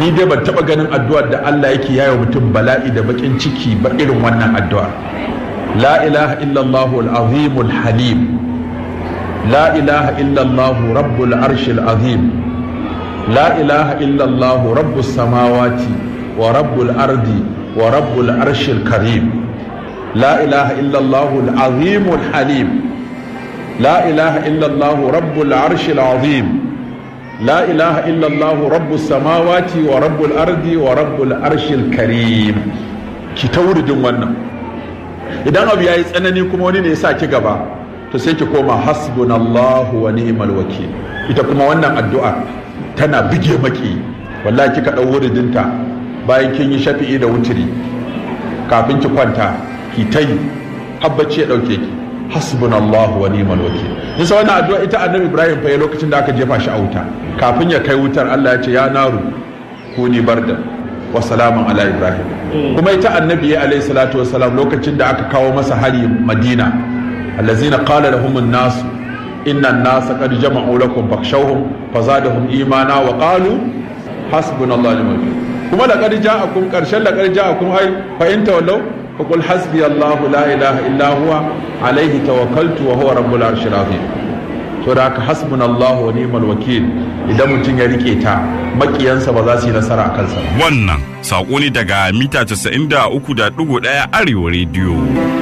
ni dai ban taba ganin addu'ar da Allah yake yayo mutum bala'i da bakin ciki ba irin wannan addu'a. La ilaha illallah al-azim al-halim, la ilaha illallah rabbul arshil azim, la ilaha illallah rabbus samawati wa rabbul ardi wa rabbul arshil karim, la ilaha illallah al-azim al-halim, la ilaha illallah rabbul arshil azim, la ilaha illallah rabbus samawati wa rabbul ardi wa rabbul arshil karim. Ki ta wuridin wannan. Idan abu yayi tsanani kuma wani ne ya sa ki gaba, to sai ki koma hasbunallahu wa ni'mal wakil. Ita kuma wannan addu'a tana bige maki. Wallahi kika dau wuridinta bayan kin yi shafi'i da wutiri, kafin ki kwanta ki tayi habbaci ya dauke ki. Hasbunallahu wa ni'mal wakil. Nisa wannan addu'a ita Annabi Ibrahim fa lokacin da aka jefa shi a wuta, kafin ya kai wutar Allah ya ce ya naru kuni barda wa salamun ala Ibrahim. Kuma ita Annabi alayhi salatu wassalam lokacin da aka kawo masa hari Madina, allazina qala lahum an-nas inna an-nasa qad jama'u lakum fakhshawhum fazadahum imana wa qalu hasbunallahu wa ni'mal wakil. Kuma laqad ja'akum qarshan laqad ja'akum ay fa in tawallaw فقل حسبي الله لا إله إلا هو عليه توكلت وهو رب العرش العظيم. saboda haka hasbunallahu wa ni'mal wakil, idan mutum ya rike ta makiyansa ba za su yi nasara a kansa. Wannan saƙo ne daga mita 93.1 Arewa Radio.